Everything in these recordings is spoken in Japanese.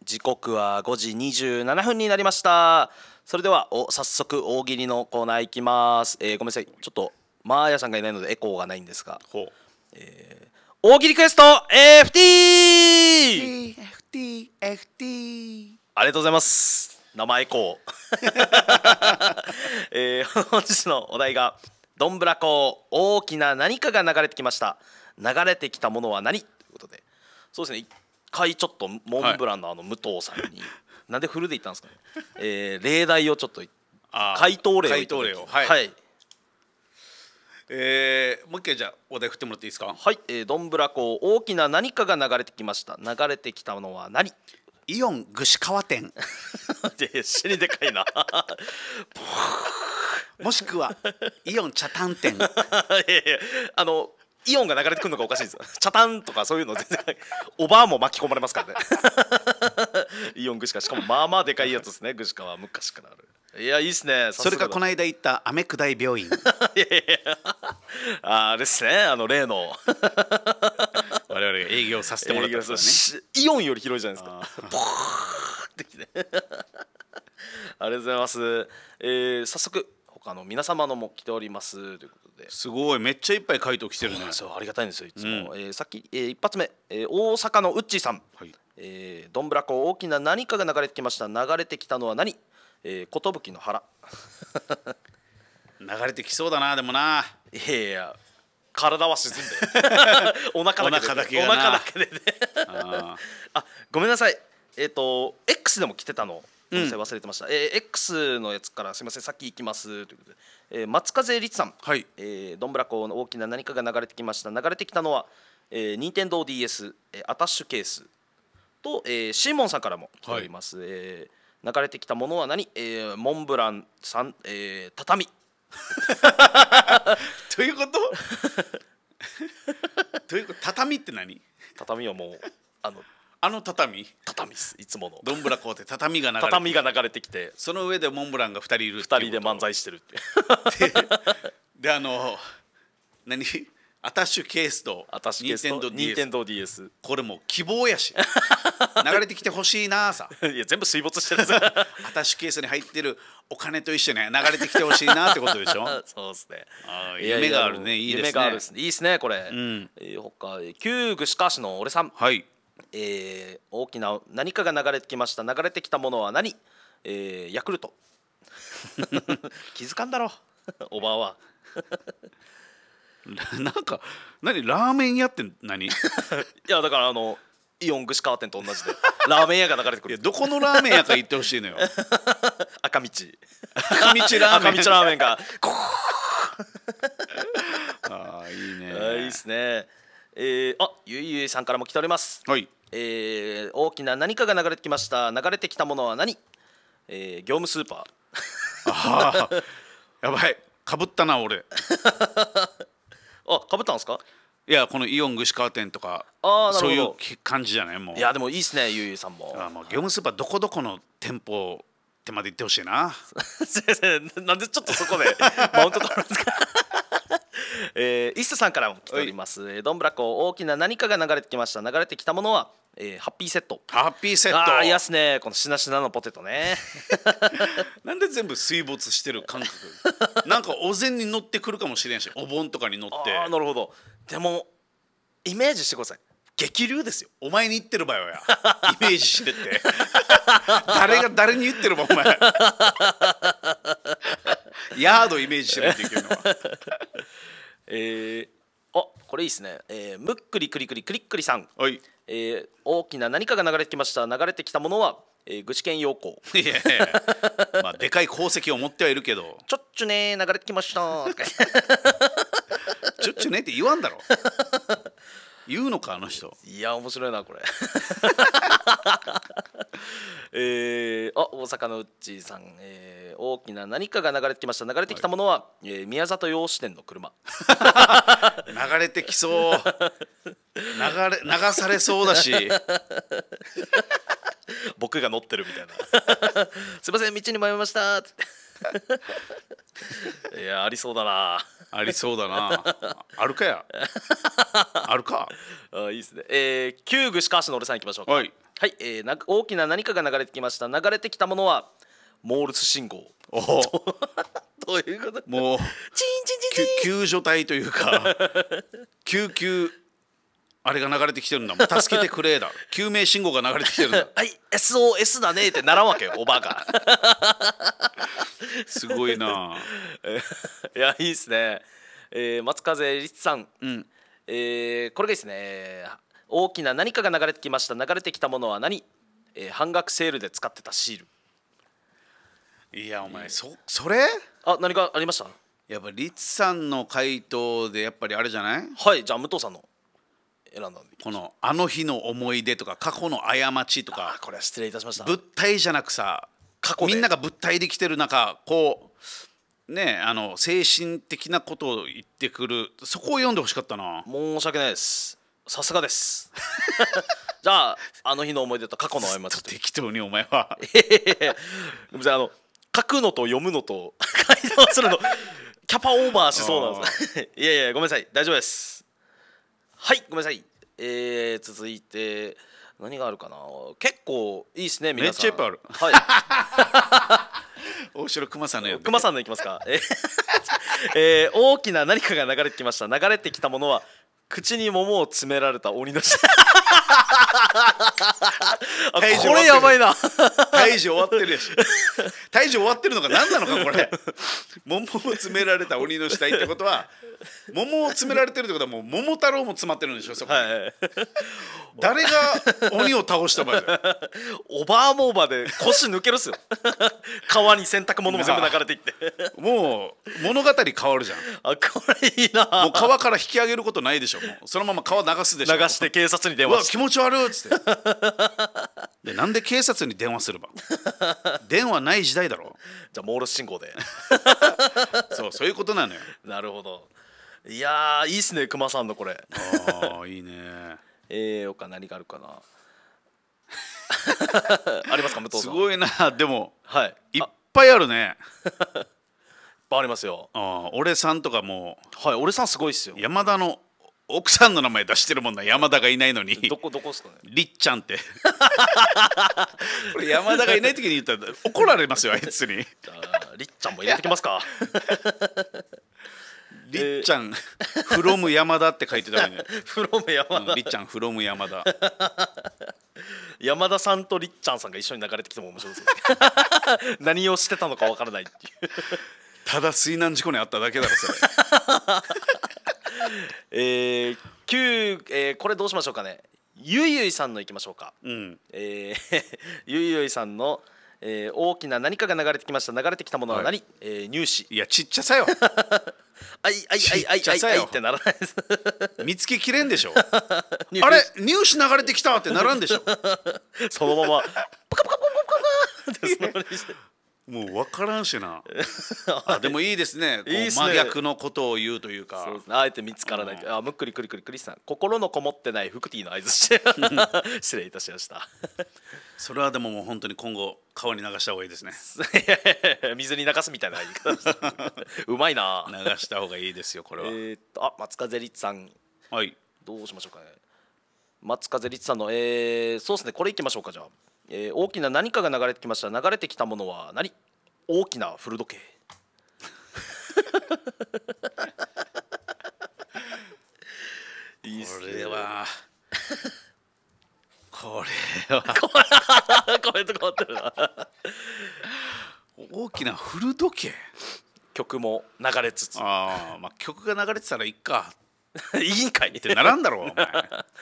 時刻は5時27分になりました。それでは早速大喜利のコーナー行きます。ごめんなさい、ちょっとマーヤさんがいないのでエコーがないんですが、大喜利クエスト FT。 ありがとうございます。生エコー、本日のお題がどんぶらこ大きな何かが流れてきました。流れてきたものは何ということで、そうですね、一回ちょっとモンブランの武藤さんに、なんでフルで言ったんですかね、例題をちょっと回答例をいただき、 はい、 はい、 もう一回じゃあお題振ってもらっていいですか。 はい、どんぶらこ大きな何かが流れてきました。流れてきたのは何？ イオン串川店死にでかいなもしくはイオン茶炭店いやいや、イオンが流れてくるのがおかしいです。茶炭とかそういうの全然おばあも巻き込まれますからねイオン串川、しかもまあまあでかいやつですね。串川昔からある。いや、いいっすね。 それかこの間行ったアメクダイ病院いやいやあれですね、例の我々が営業させてもらったからね。 イオンより広いじゃないですか。ボーってきてありがとうございます。早速他の皆様のも来ておりますということで、 すごい、めっちゃいっぱい回答来てるね。 そう、ありがたいんですよ、いつも。さっき、一発目、大阪のウッチーさん、 はい、 どんぶらこ大きな何かが流れてきました。流れてきたのは何？寿の腹流れてきそうだな。でもな、 いやいや、体は沈んでお腹だけで、 お腹だけねあ、ごめんなさい。X でも来てたの忘れてました。X のやつからすみません、先行きますということで、松風律さん、 はい、 どんぶらこの大きな何かが流れてきました。流れてきたのは、任天堂 DS、アタッシュケースと、シーモンさんからも来ております。流れてきたものは何？モンブランさん、畳ということということ、畳って何？ 畳はもう畳です。いつものどんぶらこって畳が流れてきて、その上でモンブランが2人いるっていうこと。 2人で漫才してるってで何アタッシュケースと任天堂 DS、 これもう希望やし流れてきてほしいなさいや全部水没してるアタッシュケースに入ってるお金と一緒に流れてきてほしいなってことでしょそうですね。 夢があるね。いいですね。 夢があるですね。いいですねこれ。他旧具しかしの俺さん、 はい、 大きな何かが流れてきました。流れてきたものは何？ヤクルト気づかんだろおばあはなんか何ラーメン屋って何いやだからイオン串川店と同じでラーメン屋が流れてくる。 どこのラーメン屋か言ってほしいのよ赤道ラーメンがあ、いいね。 いいですね。ゆいゆいさんからも来ております。 はい、 大きな何かが流れてきました。流れてきたものは何？業務スーパーやばい、かぶったな俺かぶったんですか？ いや、このイオン串川店とかそういう感じじゃない？もういやでもいいですね、ゆいゆいさんも。 もう業務スーパーどこどこの店舗ってまで言ってほしいななんでちょっとそこでマウント取るんですかイッサさんからも来ております。どんぶらこ大きな何かが流れてきました。流れてきたものは、ハッピーセット。 ハッピーセット。 いやっすね、このしなしなのポテトねなんで全部水没してる感覚なんかお膳に乗ってくるかもしれんし、お盆とかに乗って。 なるほど。でもイメージしてください。激流ですよ。 お前に言ってる場合はやイメージしてって誰が誰に言ってるばお前ヤードイメージしてないといけないのはこれいいですね。むっくりくりくりくりっくりさん、 はい、 大きな何かが流れてきました。流れてきたものは、具志堅用高。 いやいやまあでかい功績を持ってはいるけど、 ちょっちゅね流れてきましたちょっちゅねって言わんだろ言うのかあの人。 いや面白いなこれ大阪のうっちーさん、大きな何かが流れてきました。流れてきたものは、宮里洋支店の車流れてきそう流されそうだし僕が乗ってるみたいなすいません道に迷いましたっていやありそうだな。 ありそうだな。あるかやあるか。 いいですね。旧具しかしの俺さんいきましょうか。 はい、 はい、大きな何かが流れてきました。流れてきたものはモールス信号。 おおどういうこと？ もうチンチンチンチン。 救助隊というか救急あれが流れてきてるんだもん。助けてくれだ。救命信号が流れてきてるんだ。 はい、SOS だねってならんわけよ、おばあが。 すごいな。 いや、いいですね。松風律さん、 うん。 これがいいですね。大きな何かが流れてきました。流れてきたものは何？半額セールで使ってたシール。 いやお前それあ、何かありました？ やっぱリツさんの回答でやっぱりあれじゃない？ はい、じゃあ武藤さんの選んだんで。 このあの日の思い出とか過去の過ちとか、 これは失礼いたしました。 物体じゃなくさ、 過去でみんなが物体できてる中こうね、精神的なことを言ってくる、そこを読んでほしかったな。 申し訳ないです。さすがです。じゃああの日の思い出と過去の過ちと。 適当にお前はごめんなさい、書くのと読むのと書いてするのキャパオーバーしそうなんですいやいや、ごめんなさい、大丈夫です。はい、ごめんなさい。続いて何があるかな。結構いいですね、皆さん。 めっちゃいっぱいある。 はい大城熊さんのやつ。 熊さんのいきますか。大きな何かが流れてきました。流れてきたものは口に桃を詰められた鬼の死。これやばいな。 退治終わってるやし。退治終わってるのか何なのかこれ。桃を詰められた鬼の死体ってことは、桃を詰められてるってことはもう桃太郎も詰まってるんでしょそこに。 はい、 誰が鬼を倒した場合だよ。 おばあもおばで腰抜けるっすよ。川に洗濯物も全部流れていって。 もう物語変わるじゃん。 あ、これいいな。 もう川から引き上げることないでしょ。もうそのまま川流すでしょ。 流して警察に電うわ話して。 気持ち悪いっつってでなんで警察に電話すれば。電話ない時代だろ。 じゃあモールス信号で。 そういうことなのよ。 なるほど。いやー、いいっすね、熊さんのこれ。 ああいいね。 他何があるかな。ありますか、武藤さん。 すごいな。でもはい、 いっぱいあるね。 いっぱいありますよ。 俺さんとかもはい、俺さんすごいっすよ。 山田の奥さんの名前出してるもんな。山田がいないのに。 どこっすかね。 りっちゃんってこれ山田がいない時に言ったら怒られますよあいつに。 じゃありっちゃんも入れてきますか。 りっちゃんfrom 山田って書いてたのにね。 フロム山田、 りっちゃん from 山田。 山田さんとりっちゃんさんが一緒に流れてきても面白いです。何をしてたのかわからないっていう。 ただ水難事故にあっただけだろそれ。 これどうしましょうかね。ゆいゆいさんのいきましょうか。 うん。 ゆいゆいさんの、大きな何かが流れてきました。流れてきたものは何？乳歯。 いやちっちゃさよ。 あいってならないです。 見つけきれんでしょ。あれ乳歯流れてきたってならんでしょ。 そのままポカポカポカポカってそのにして。 もう分からんしな。でもいいですね。こういいっすね。 真逆のことを言うというか。 そうですね、あえて見つからない。むっくりくりくりクリスさん、心のこもってないフクティーの合図して失礼いたしました。 それはでももう本当に今後川に流した方がいいですね。 水に流すみたいな言い方してうまいな。 流した方がいいですよこれは。 松風律さん、 はい。 どうしましょうかね。松風律さんの、そうですね、これいきましょうか。じゃあ、大きな何かが流れてきました。流れてきたものは何？大きな古時計。いいっすね。 これはコメント変わってるな。 大きな古時計。 曲も流れつつ。 まあ曲が流れてたらいいかいいんかいってならんだろうお前。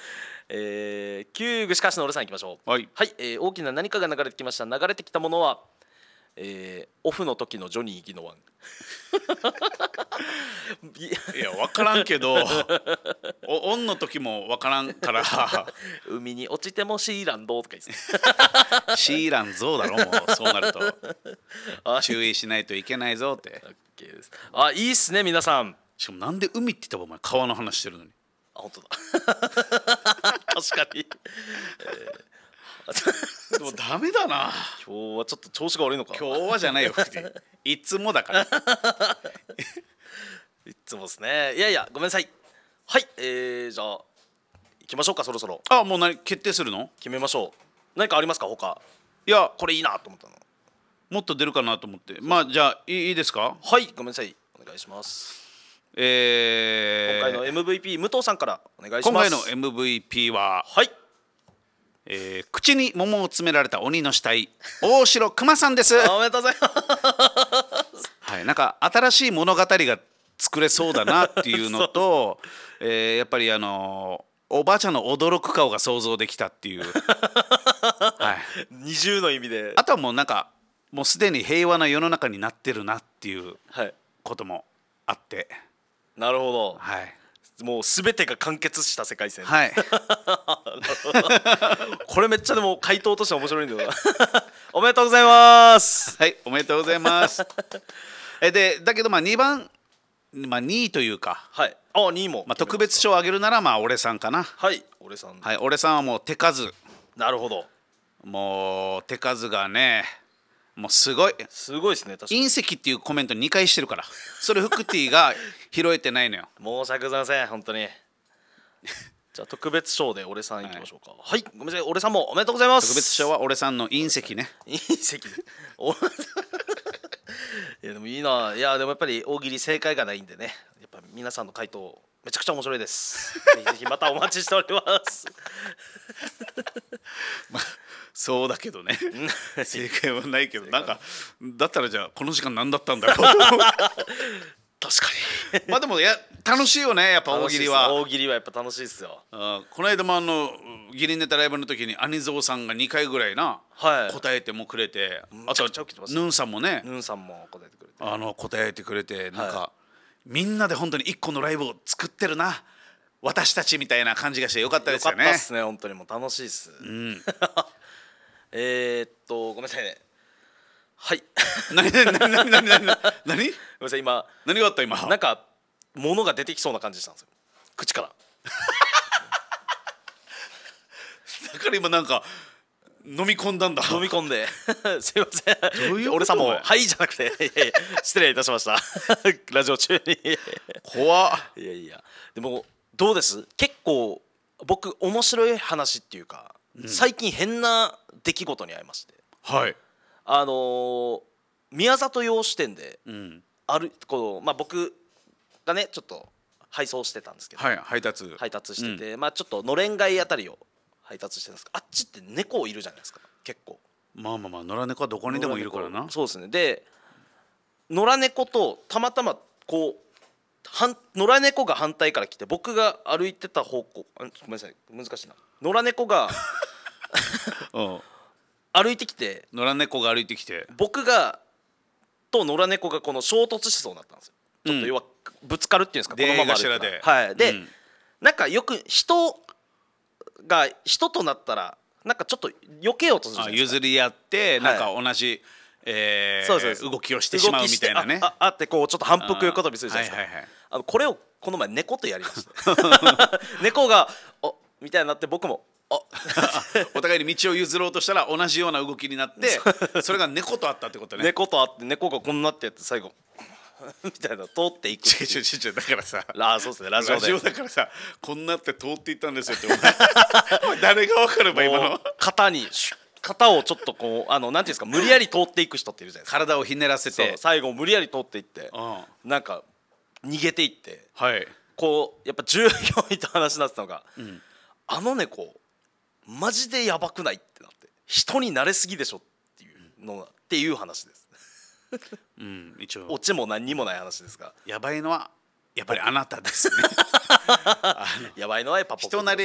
旧具しかしの俺さんいきましょう。 はい、 大きな何かが流れてきました。流れてきたものは、オフの時のジョニー・ギノワン。 いや分からんけどオンの時も分からんから海に落ちてもシーランドとか言ってシーランゾウだろもうそうなると注意しないといけないぞって。 いいっすね皆さん。 しかもなんで海って言ったらお前川の話してるのに。 本当だ。確かに。 でもダメだな。 今日はちょっと調子が悪いのか。 今日はじゃないよ。いつもだから。 いつもですね。いやいやごめんなさい。はい、じゃあ行きましょうかそろそろ。 もう決定するの？ 決めましょ何かありますか他？ いやこれいいなと思ったの。 もっと出るかなと思って。まあじゃあいいですか。 はいごめんなさいお願いします。今回の MVP 武藤さんからお願いします。 今回の MVP は、 はい。 口に桃を詰められた鬼の死体大城熊さんです。 おめでとうございます。 はい、なんか新しい物語が作れそうだなっていうのとやっぱりおばあちゃんの驚く顔が想像できたっていう、はい、 二重の意味で。 あとはもうなんかもうすでに平和な世の中になってるなっていうはいこともあって、 なるほど。 はい、 もうすべてが完結した世界線。 はい、 これめっちゃでも回答として面白いんだよな。おめでとうございます。 はい、おめでとうございます。だけどまあ2番、まあ、2位というか、 はい。あ2位も、 まあ、特別賞をあげるならまあ俺さんかな。 はい俺さん。 はい、俺さんはもう手数、 なるほど。 もう手数がねもうすごい。 すごいですね確かに。 隕石っていうコメント2回してるから、それフクティが拾えてないのよ。 申し訳ございません本当に。じゃあ特別賞で俺さんいきましょうか。はい、ごめんなさい俺さんもおめでとうございます。 特別賞は俺さんの隕石ね。 隕石。おいやでもいいな。いやでもやっぱり大喜利正解がないんでね、やっぱ皆さんの回答めちゃくちゃ面白いです。ぜひぜひまたお待ちしております。 まあそうだけどね正解はないけど、なんかだったらじゃあこの時間何だったんだろうと。 確かに。 まあでも楽しいよねやっぱ大喜利は。 大喜利はやっぱ楽しいですよ。 この間もギリネタライブの時にアニゾーさんが2回ぐらいな、 はい、 答えてもくれて、 あとヌンさんもね、 ヌンさんも答えてくれて、 答えてくれて、なんか、みんなで本当に1個のライブを作ってるな私たちみたいな感じがしてよかったですよね。 よかったですね本当にもう楽しいです。うん、ごめんなさいね。はい。 何ごめんなさい今何があった今。 なんか物が出てきそうな感じしたんですよ口から。 だから今なんか飲み込んだんだ。 飲み込んで。すいません。 どういうこと俺さんもはいじゃなくていやいや失礼いたしました。ラジオ中に。 怖っ。 いやいやでもどうです。結構僕面白い話っていうか、最近変な出来事に遭いまして、 はい、 宮里洋支店で、 ある僕がねちょっと配送してたんですけど、 はい、配達してて、まあちょっとのれん街あたりを配達してたんですけど、あっちって猫いるじゃないですか結構。 まあまあまあ野良猫はどこにでもいるからな。 そうですね。で野良猫とたまたまこう野良猫が反対から来て、僕が歩いてた方向、ごめんなさい難しいな。野良猫が歩いてきて、 野良猫が歩いてきて僕がと野良猫がこの衝突しそうになったんですよ。ちょっと要はぶつかるっていうんですか、このまま歩いてたら。 ではい。で、なんかよく人となったらなんかちょっと避けようとするじゃないですか。 譲り合ってなんか同じ動きをしてしまうみたいなね。 あってこうちょっと反復横跳びするじゃないですか。これをこの前猫とやりました。猫がみたいになって、僕もお互いに道を譲ろうとしたら同じような動きになって、それが猫とあったってことね。 猫とあって猫がこんなってやって最後みたいな通っていく。 だからさ、 そうですね、ラジオだからさ、こんなって通っていったんですよってお前誰が分かれば今の肩をちょっとこうなんていうんですか、無理やり通っていく人っているじゃないですか。 体をひねらせて最後無理やり通っていって、なんか逃げていって、 はい、 こうやっぱ従業員と話になってたのが、あの猫マジでやばくないってなって、人に慣れすぎでしょっていう話です。 一応オチも何にもない話ですが、 やばいのはやっぱりあなたですね。 やばいのはやっぱ人慣れ